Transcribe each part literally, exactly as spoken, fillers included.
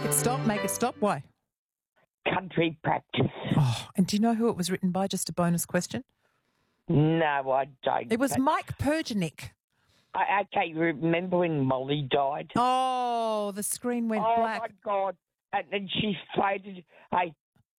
Make it stop, make it stop. Why? Country Practice. Oh, and do you know who it was written by? Just a bonus question. No, I don't. It was but Mike Pergenick. I, okay, remember when Molly died? Oh, the screen went oh, black. my God. And then she floated. Hey,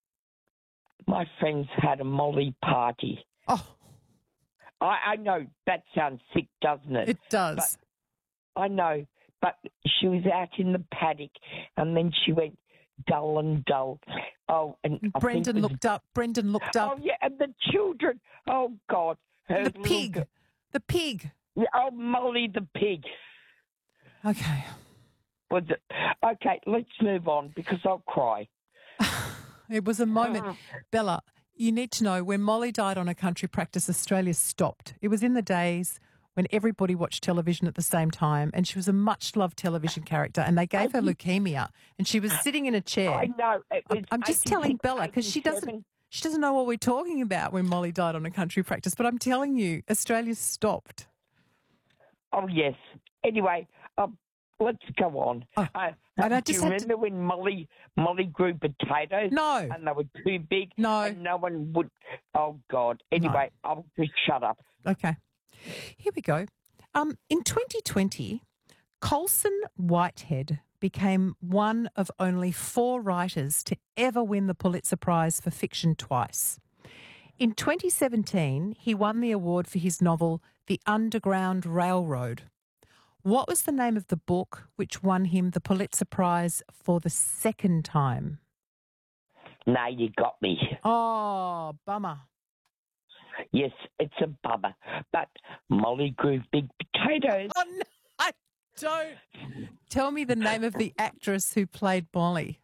my friends had a Molly party. Oh, I, I know that sounds sick, doesn't it? it does. But I know, but she was out in the paddock and then she went dull and dull. Oh, and I Brendan think it was- looked up. Brendan looked up. Oh, yeah, and the children. Oh, God. Her the little pig. g- The pig. Yeah, oh, Molly the pig. Okay. Was it? Okay, let's move on because I'll cry. It was a moment. Bella, you need to know when Molly died on a country practice, Australia stopped. It was in the days when everybody watched television at the same time, and she was a much-loved television character, and they gave her leukemia, and she was sitting in a chair. I know. It was I'm, I'm just telling eighty-six, Bella because she doesn't eighty-seven. she doesn't know what we're talking about when Molly died on a country practice, but I'm telling you, Australia stopped. Oh, yes. Anyway, um, let's go on. Oh, uh, and I do just you had to- remember when Molly Molly grew potatoes? No. And they were too big? No. And no one would. Oh, God. Anyway, I'll just shut up. Okay. Here we go. Um, in twenty twenty, Colson Whitehead became one of only four writers to ever win the Pulitzer Prize for fiction twice. In twenty seventeen, he won the award for his novel The Underground Railroad. What was the name of the book which won him the Pulitzer Prize for the second time? Now you got me. Oh, bummer. Yes, it's a bummer. But Molly grew big potatoes. Oh, no, I don't. Tell me the name of the actress who played Molly.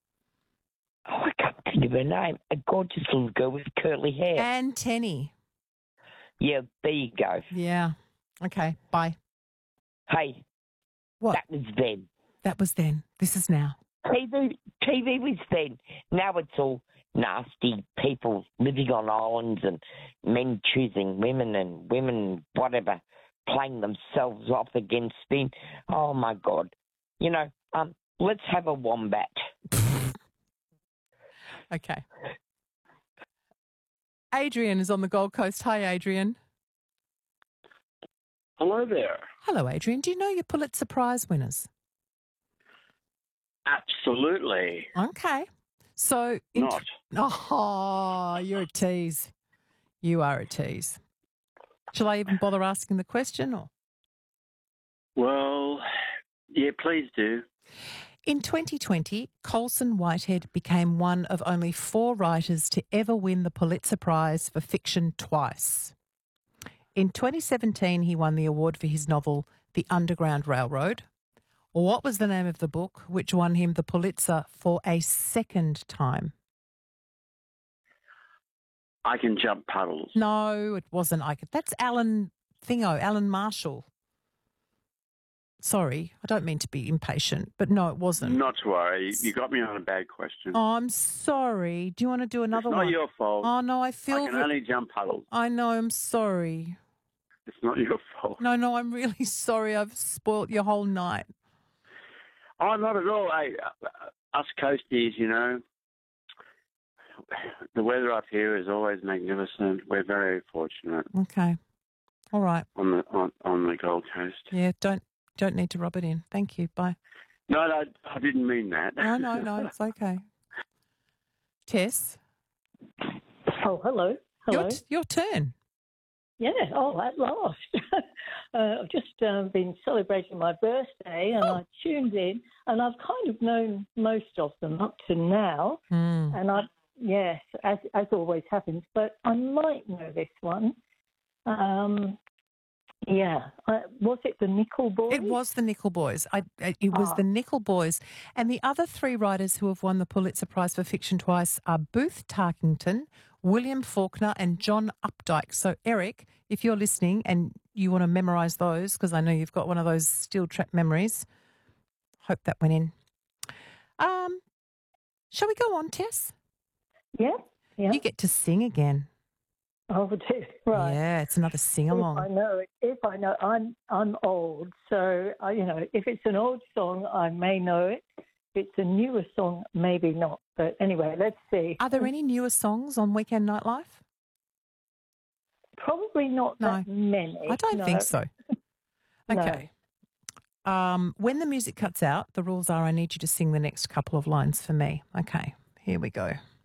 Oh, I can't think of her name. A gorgeous little girl with curly hair. Anne Tenney. Yeah, there you go. Yeah. Okay, bye. Hey, What? that was then. That was then. This is now. T V, T V was then. Now it's all nasty people living on islands and men choosing women and women, whatever, playing themselves off against men. Oh, my God. You know, um, let's have a wombat. Okay. Adrian is on the Gold Coast. Hi, Adrian. Hello there. Hello, Adrian. Do you know your Pulitzer Prize winners? Absolutely Okay. So, in not. oh, you're a tease. You are a tease. Shall I even bother asking the question? Or Well, yeah, please do. in twenty twenty, Colson Whitehead became one of only four writers to ever win the Pulitzer Prize for fiction twice. In twenty seventeen, he won the award for his novel The Underground Railroad. What was the name of the book which won him the Pulitzer for a second time? I Can Jump Puddles. No, it wasn't. I could. That's Alan Thingo, Alan Marshall. Sorry, I don't mean to be impatient, but no, it wasn't. Not to worry. You got me on a bad question. Oh, I'm sorry. Do you want to do another it's not one? your fault. Oh no, I feel. I can re- only jump puddles. I know. I'm sorry. It's not your fault. No, no, I'm really sorry. I've spoilt your whole night. Oh, not at all. Hey, uh, us coasties, you know, the weather up here is always magnificent. We're very fortunate Okay. All right. on the on, on the Gold Coast. Yeah. Don't don't need to rub it in. Thank you. Bye. No, no, I didn't mean that. No, no, no. It's okay. Tess, Oh, hello. Hello. your t- your turn. Yeah, oh, at last. uh, I've just um, been celebrating my birthday and Oh. I tuned in and I've kind of known most of them up to now. Hmm. And I, yes, as, as always happens, but I might know this one. Um, yeah, uh, was it the Nickel Boys? It was the Nickel Boys. I, I- it was Ah. the Nickel Boys. And the other three writers who have won the Pulitzer Prize for fiction twice are Booth Tarkington, William Faulkner, and John Updike. So, Eric, if you're listening and you want to memorise those, because I know you've got one of those steel trap memories, hope that went in. Um, shall we go on, Tess? Yeah, yeah. You get to sing again. Oh, do right. Yeah, it's another sing If I along. know it, if I know, I'm I'm old, so I, you know, if it's an old song, I may know it. it's a newer song, maybe not. But anyway, let's see. Are there any newer songs on Weekend Nightlife? Probably not No. that many. I don't no. think so. No. Okay. Um, when the music cuts out, the rules are I need you to sing the next couple of lines for me. Okay, here we go.